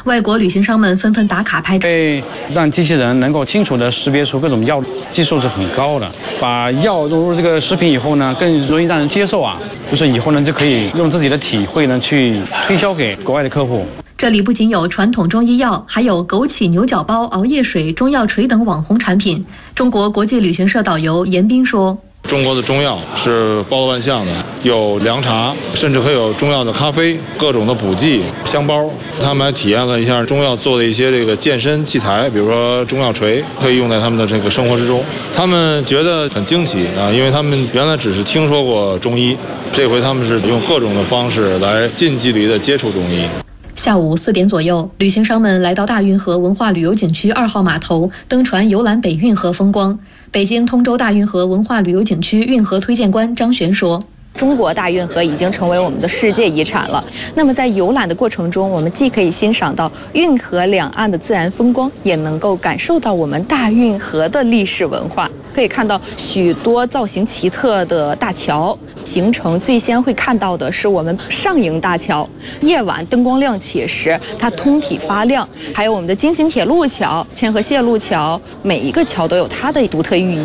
外国旅行商们纷纷打卡拍照， 让机器人能够清楚地识别出各种药，技术是很高的。把药融入这个食品以后呢，更容易让人接受啊，就是以后呢就可以用自己的体会呢去推销给国外的客户。 这里不仅有传统中医药，还有枸杞牛角包、熬夜水、中药锤等网红产品。中国国际旅行社导游严斌说：“ 中国的中药是包罗万象的，有凉茶，甚至还有中药的咖啡，各种的补剂、香包。他们还体验了一下中药做的一些这个健身器材，比如说中药锤，可以用在他们的这个生活之中。他们觉得很惊喜啊，因为他们原来只是听说过中医，这回他们是用各种的方式来近距离的接触中医。” 下午4点左右，旅行商们来到大运河文化旅游景区2号码头，登船游览北运河风光。北京通州大运河文化旅游景区运河推荐官张璇说：“ 中国大运河已经成为我们的世界遗产了。那么在游览的过程中，我们既可以欣赏到运河两岸的自然风光，也能够感受到我们大运河的历史文化。可以看到许多造型奇特的大桥，行程最先会看到的是我们上营大桥，夜晚灯光亮起时，它通体发亮。还有我们的京津铁路桥、千和线路桥，每一个桥都有它的独特寓意。”